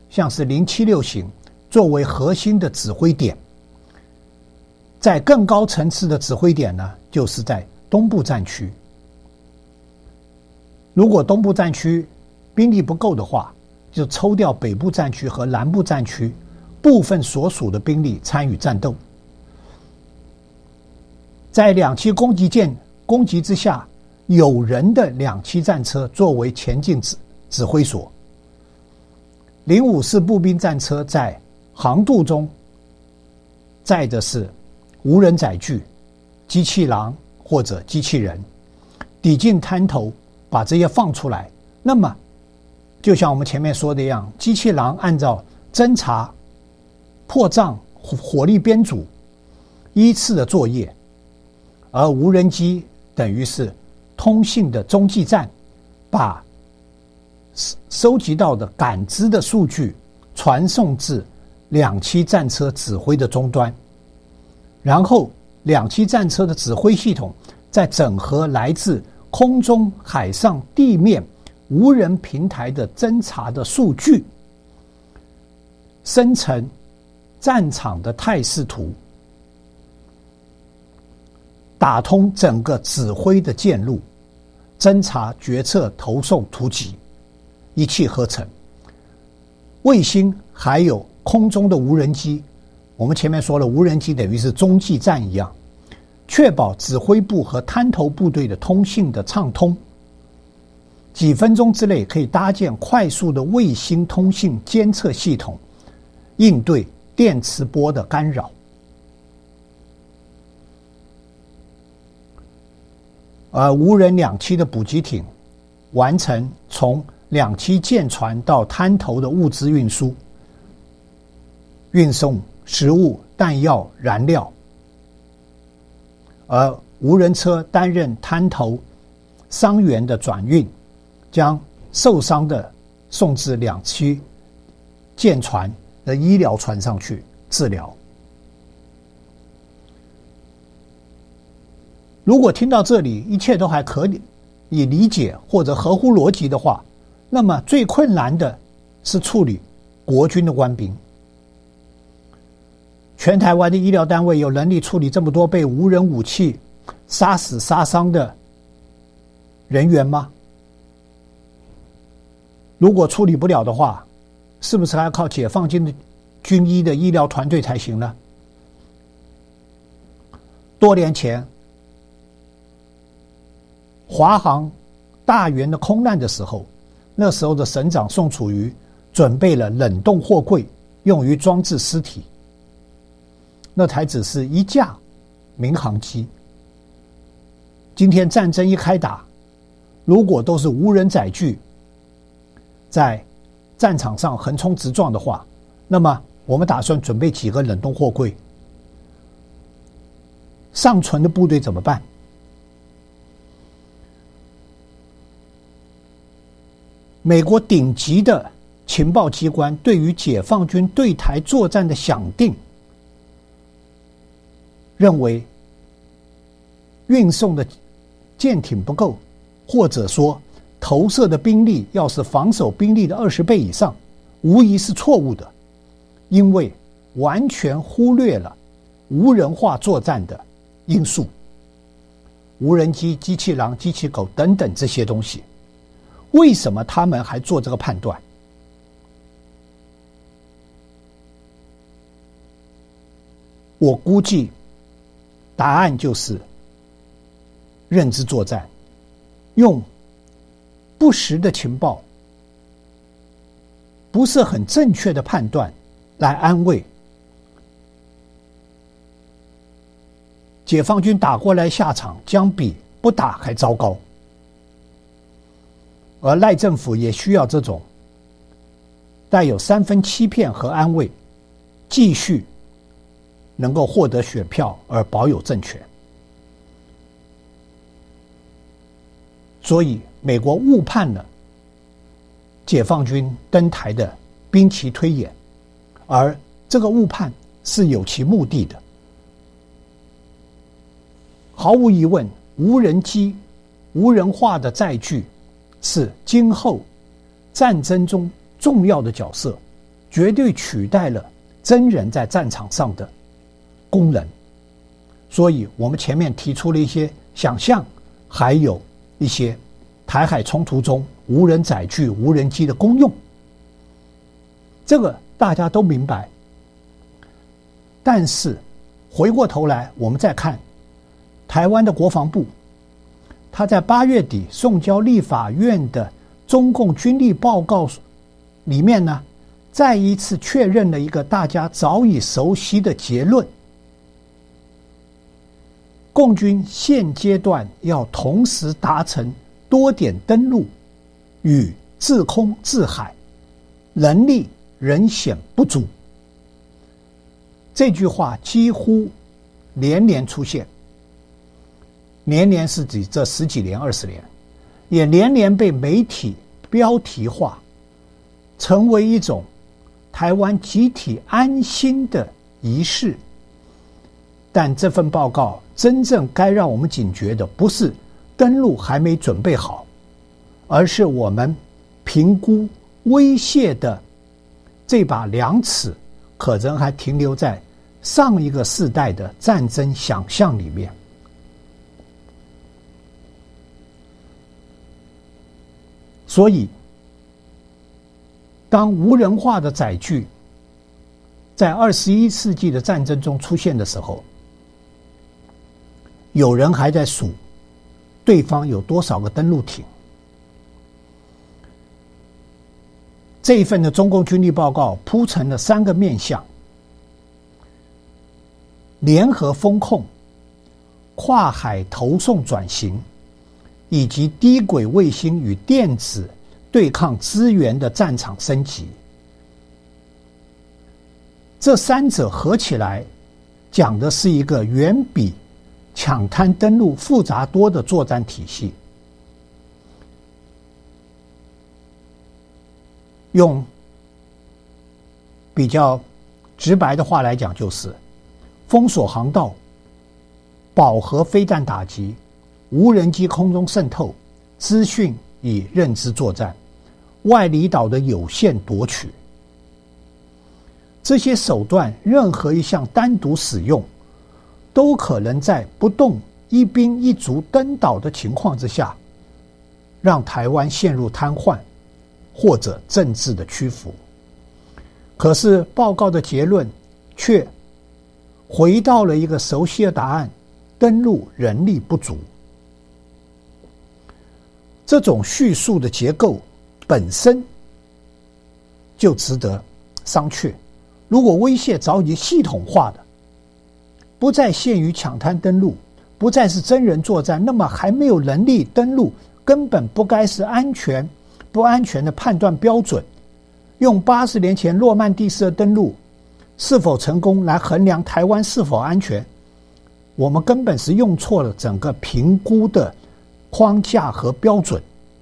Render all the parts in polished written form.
像是076型作为核心的指挥点。在更高层次的指挥点呢，就是在东部战区。如果东部战区兵力不够的话，就抽调北部战区和南部战区部分所属的兵力参与战斗。在两栖攻击舰攻击之下，有人的两栖战车作为前进指挥所。054步兵战车在航渡中载的是无人载具、机器狼或者机器人，抵近滩头把这些放出来。那么就像我们前面说的一样，机器狼按照侦察、破障、火力编组依次的作业，而无人机等于是通信的中继站，把收集到的感知的数据传送至两栖战车指挥的终端，然后两栖战车的指挥系统再整合来自空中、海上、地面无人平台的侦察的数据，生成战场的态势图，打通整个指挥的线路，侦察、决策、投送、突击，一气呵成。卫星还有空中的无人机，我们前面说了，无人机等于是中继站一样，确保指挥部和滩头部队的通信的畅通。几分钟之内可以搭建快速的卫星通信监测系统，应对电磁波的干扰。而无人两栖的补给艇完成从两栖舰船到滩头的物资运输，运送食物、弹药、燃料，而无人车担任滩头伤员的转运，将受伤的送至两栖舰船的医疗船上去治疗。如果听到这里一切都还可以理解或者合乎逻辑的话，那么最困难的是处理国军的官兵。全台湾的医疗单位有能力处理这么多被无人武器杀死杀伤的人员吗？如果处理不了的话，是不是还要靠解放军的军医的医疗团队才行呢？多年前华航大员的空难的时候，那时候的省长宋楚瑜准备了冷冻货柜，用于装置尸体。那台只是一架民航机。今天战争一开打，如果都是无人载具在战场上横冲直撞的话，那么我们打算准备几个冷冻货柜，尚存的部队怎么办？美国顶级的情报机关对于解放军对台作战的想定，认为运送的舰艇不够，或者说投射的兵力要是防守兵力的20倍以上，无疑是错误的，因为完全忽略了无人化作战的因素，无人机、机器狼、机器狗等等这些东西。为什么他们还做这个判断？我估计答案就是认知作战，用不实的情报、不是很正确的判断来安慰解放军打过来下场将比不打还糟糕。而赖政府也需要这种带有3分欺骗和安慰，继续能够获得选票而保有政权。所以美国误判了解放军登台的兵棋推演，而这个误判是有其目的的。毫无疑问，无人机、无人化的载具是今后战争中重要的角色， 绝对取代了真人在战场上的功能。所以我们前面提出了一些想象，还有一些台海冲突中无人载具、无人机的功用，这个大家都明白。但是回过头来，我们再看台湾的国防部，他在8月底送交立法院的中共军力报告里面呢，再一次确认了一个大家早已熟悉的结论：共军现阶段要同时达成多点登陆与制空制海，能力仍显不足。这句话几乎连连出现，连连是指这10几年、20年，也连连被媒体标题化，成为一种台湾集体安心的仪式。但这份报告真正该让我们警觉的，不是登陆还没准备好，而是我们评估威胁的这把量尺可能还停留在上一个世代的战争想象里面。所以当无人化的载具在21世纪的战争中出现的时候，有人还在数对方有多少个登陆艇。这一份的中共军力报告铺陈了3个面向：联合风控、跨海投送转型，以及低轨卫星与电子对抗资源的战场升级。这3者合起来讲的是一个远比抢滩登陆复杂多的作战体系。用比较直白的话来讲，就是封锁航道、饱和飞弹打击、无人机空中渗透、资讯与认知作战、外离岛的有限夺取。这些手段任何一项单独使用，都可能在不动一兵一卒登岛的情况之下，让台湾陷入瘫痪或者政治的屈服。可是报告的结论却回到了一个熟悉的答案：登陆人力不足。这种叙述的结构本身就值得商榷。如果威胁早已系统化的，不再限于抢滩登陆，不再是真人作战，那么还没有能力登陆，根本不该是不安全的判断标准。用80年前诺曼底式的登陆是否成功来衡量台湾是否安全，我们根本是用错了整个评估的框架和标准。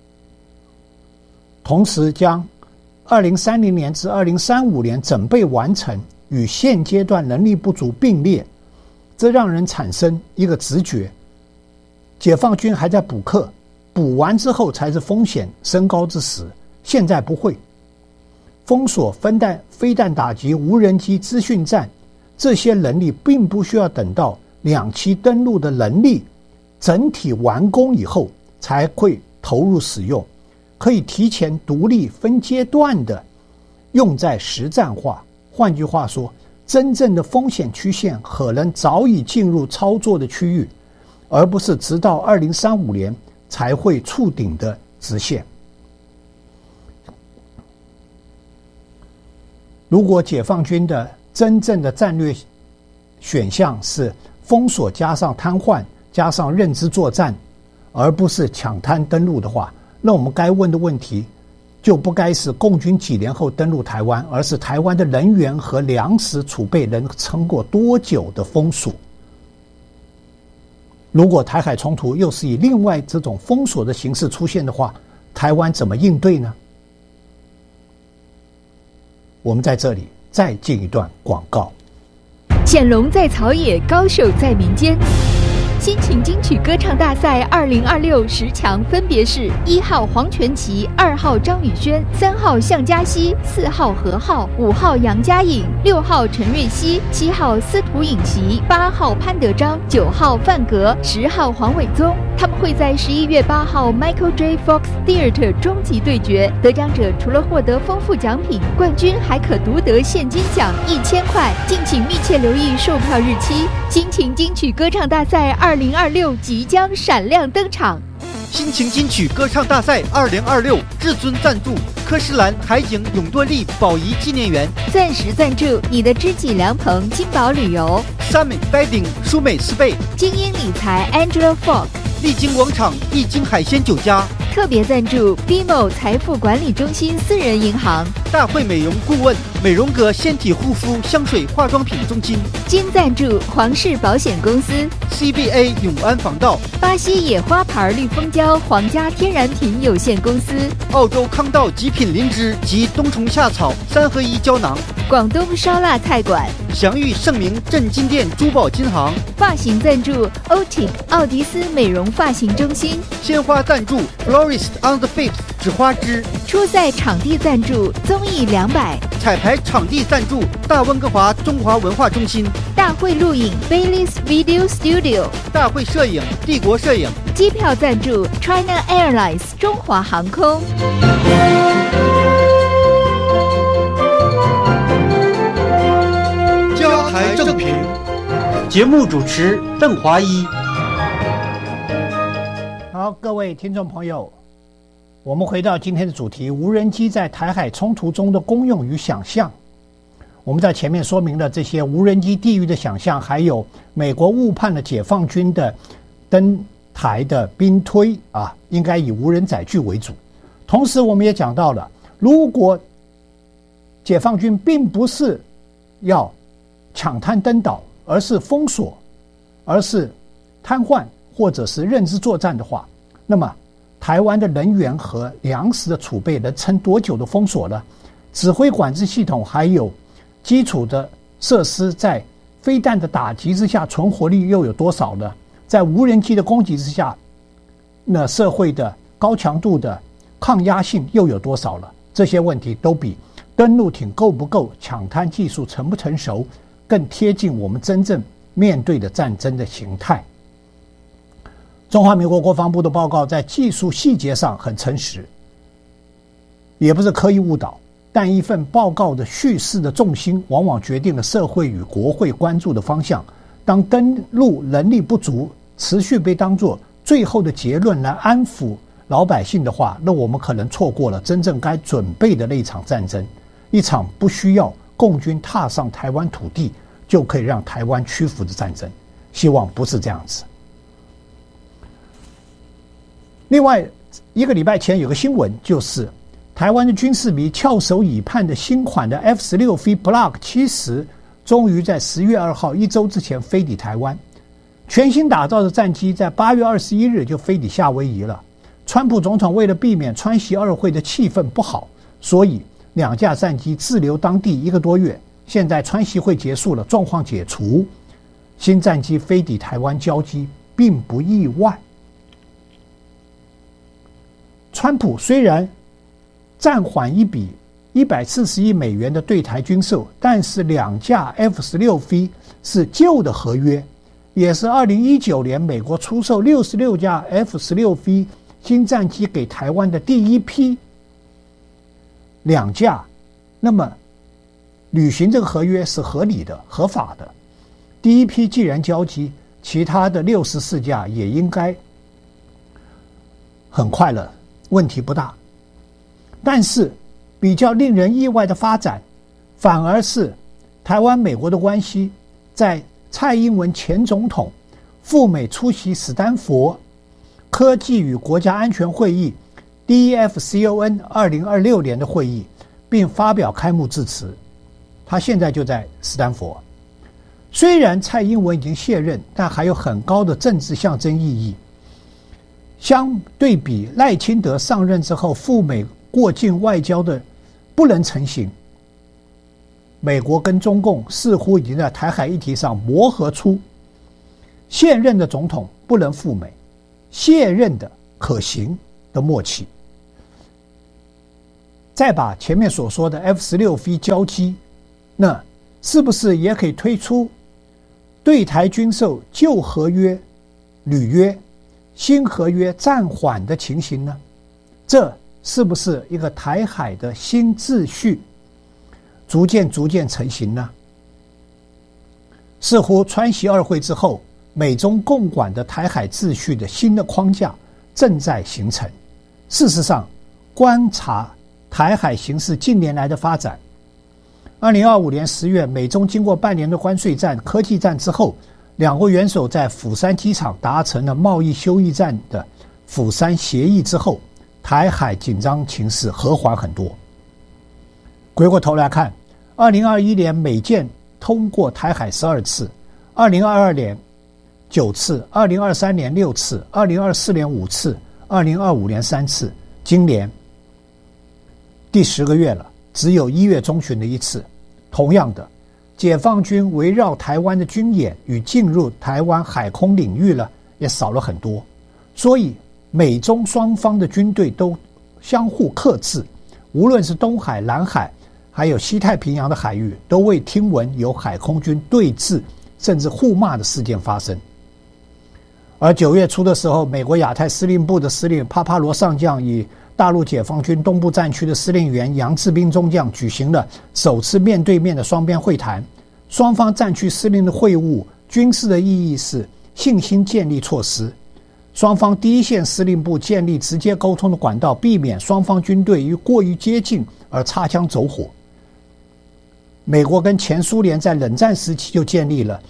同时将2030年至2035年准备完成与现阶段能力不足并列，这让人产生一个直觉：解放军还在补课，补完之后才是风险升高之时，现在不会。封锁飞弹打击、无人机资讯战，这些能力并不需要等到2期登陆的能力整体完工以后才会投入使用，可以提前独立分阶段的用在实战化。换句话说，真正的风险曲线可能早已进入操作的区域，而不是直到2035年才会触顶的直线。如果解放军的真正的战略选项是封锁加上瘫痪加上认知作战，而不是抢滩登陆的话，那我们该问的问题就不该是共军几年后登陆台湾，而是台湾的人员和粮食储备能撑过多久的封锁。如果台海冲突又是以另外这种封锁的形式出现的话，台湾怎么应对呢？我们在这里再进一段广告。 显龙在草野，高手在民间。 新情金曲歌唱大赛202610强分别是1号黄权琪、2号张宇轩、3号向嘉熙、4号何浩、5号杨嘉颖、6号陈瑞熙、7号司徒颖琪、8号潘德章、9号范格、10号黄伟宗。他们会在11月8号 Michael J. Fox Theater 终极对决，得奖者除了获得丰富奖品，冠军还可独得现金奖1000块。敬请密切留意售票日期。新情金曲歌唱大赛2026即将闪亮登场。 新情金曲歌唱大赛2026至尊赞助科诗兰海景永多利宝仪纪念园， 钻石赞助你的知己良朋金宝旅游， 三美 Wedding 舒美斯贝， 精英理财 Angela Fogg， 丽晶广场丽晶海鲜酒家， 特别赞助 BMO 财富管理中心私人银行， 大会美容顾问美容阁纤体护肤香水化妆品中心， 金赞助皇室保险公司 CBA 永安防盗， 巴西野花牌绿蜂胶皇家天然品有限公司， 澳洲康道极品灵芝及冬虫夏草3合1胶囊， 广东烧腊菜馆， 祥玉盛名镇金店珠宝金行， 发型赞助 Otic 奥迪斯美容发型中心， 鲜花赞助 Florist on the Fifth 纸花枝， 初赛场地赞助综艺200， 彩排场地赞助大温哥华中华文化中心， 大会录影 Bailey's Video Studio， 大会摄影帝国摄影， 机票赞助 China Airlines 中华航空。 加台正评，节目主持邓华一。 好，各位听众朋友，我们回到今天的主题：无人机在台海冲突中的功用与想象。我们在前面说明了这些无人机地狱的想象，还有美国误判了解放军的登台的兵推应该以无人载具为主。同时，我们也讲到了，如果解放军并不是要抢滩登岛，而是封锁，而是瘫痪或者是认知作战的话，那么台湾的人员和粮食的储备能撑多久的封锁呢？指挥管制系统还有基础的设施在飞弹的打击之下存活率又有多少呢？在无人机的攻击之下，那社会的高强度的抗压性又有多少了？这些问题都比登陆艇够不够、抢滩技术成不成熟更贴近我们真正面对的战争的形态。中华民国国防部的报告在技术细节上很诚实，也不是刻意误导，但一份报告的叙事的重心往往决定了社会与国会关注的方向。当登陆能力不足持续被当作最后的结论来安抚老百姓的话，那我们可能错过了真正该准备的那一场战争，一场不需要共军踏上台湾土地就可以让台湾屈服的战争。希望不是这样子。另外一个礼拜前有个新闻，就是台湾的军事迷翘首以盼的新款的 F-16V Block 70终于在10月2号1周之前飞抵台湾。全新打造的战机在8月21日就飞抵夏威夷了。川普总统为了避免川习二会的气氛不好，所以两架战机滞留当地1个多月。现在川习会结束了，状况解除，新战机飞抵台湾交机并不意外。川普虽然暂缓一笔140亿美元的对台军售，但是两架 F-16V 是旧的合约，也是2019年美国出售66架 F-16V 新战机给台湾的第一批两架，那么履行这个合约是合理的、合法的。第一批既然交机，其他的64架也应该很快了，问题不大。但是比较令人意外的发展，反而是台湾美国的关系，在蔡英文前总统赴美出席史丹佛科技与国家安全会议 DEFCON 2026年的会议，并发表开幕致辞。他现在就在史丹佛。虽然蔡英文已经卸任，但还有很高的政治象征意义。相对比赖清德上任之后赴美过境外交的不能成行，美国跟中共似乎已经在台海议题上磨合出现任的总统不能赴美，卸任的可行的默契。再把前面所说的 F-16V 交机，那是不是也可以推出对台军售旧合约履约，新合约暂缓的情形呢？这是不是一个台海的新秩序逐渐成型呢？似乎川习二会之后，美中共管的台海秩序的新的框架正在形成。事实上，观察台海形势近年来的发展，2025年10月，美中经过半年的关税战、科技战之后，两国元首在釜山机场达成了贸易休役战的釜山协议之后，台海紧张情势和缓很多。回过头来看，2021年美舰通过台海12次，2022年9次，2023年6次，2024年5次，2025年3次，今年第10个月了，只有1月中旬的1次。同样的，解放军围绕台湾的军演与进入台湾海空领域了，也少了很多。所以美中双方的军队都相互克制，无论是东海、南海还有西太平洋的海域，都未听闻有海空军对峙甚至互骂的事件发生。而9月初的时候，美国亚太司令部的司令帕帕罗上将与大陆解放军东部战区的司令员杨志斌中将举行了首次面对面的双边会谈。双方战区司令的会晤，军事的意义是信心建立措施。双方第一线司令部建立直接沟通的管道，避免双方军队于过于接近而擦枪走火。美国跟前苏联在冷战时期就建立了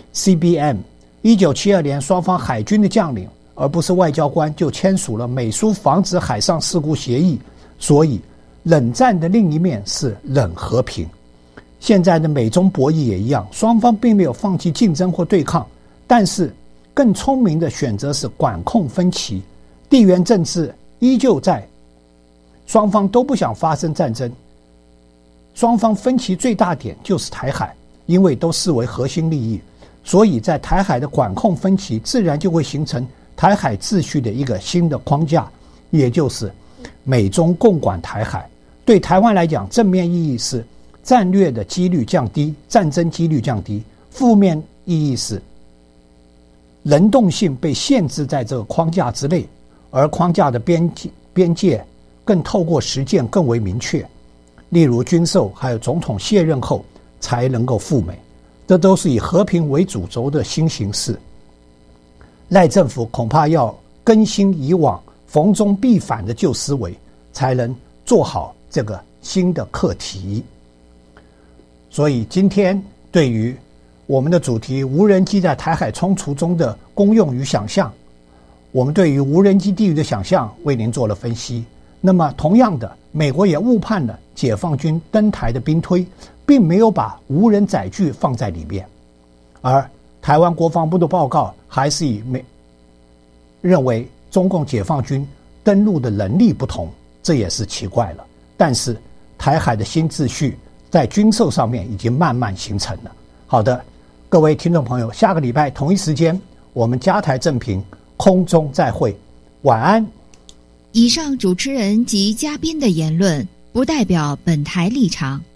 CBM。1972年，双方海军的将领而不是外交官就签署了美苏防止海上事故协议。所以冷战的另一面是冷和平。现在的美中博弈也一样，双方并没有放弃竞争或对抗，但是更聪明的选择是管控分歧。地缘政治依旧在，双方都不想发生战争。双方分歧最大点就是台海，因为都视为核心利益，所以在台海的管控分歧自然就会形成台海秩序的一个新的框架，也就是美中共管台海。对台湾来讲，正面意义是战略的几率降低，战争几率降低；负面意义是能动性被限制在这个框架之内，而框架的边界更透过实践更为明确。例如军售还有总统卸任后才能够赴美，这都是以和平为主轴的新形势。赖政府恐怕要更新以往逢中必反的旧思维，才能做好这个新的课题。所以今天对于我们的主题无人机在台海冲突中的功用与想象，我们对于无人机地域的想象为您做了分析。那么同样的，美国也误判了解放军登台的兵推，并没有把无人载具放在里面，而台湾国防部的报告还是认为中共解放军登陆的能力不同，这也是奇怪了。但是台海的新秩序在军售上面已经慢慢形成了。好的，各位听众朋友，下个礼拜同一时间我们加台正评空中再会，晚安。 以上主持人及嘉宾的言论不代表本台立场，